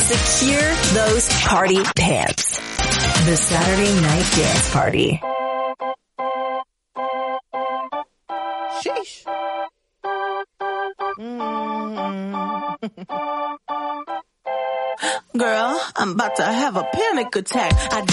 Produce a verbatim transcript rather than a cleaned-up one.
secure those party pants. The Saturday Night Dance Party. Sheesh. Mm. Girl, I'm about to have a panic attack. I